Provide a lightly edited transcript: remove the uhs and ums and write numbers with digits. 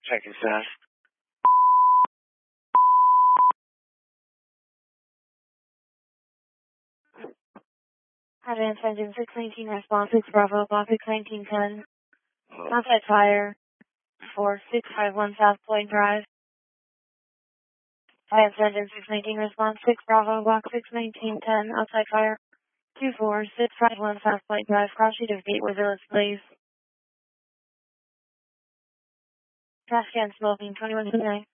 Checking status. Advance engine 619 response 6 Bravo, block 61910. Outside fire, 4651 South Point Drive. Advance engine 619 response 6 Bravo, block 61910. Outside fire, 24651 South Point Drive. Cross sheet of gate with Willis, please. Trash can smoking, 2129.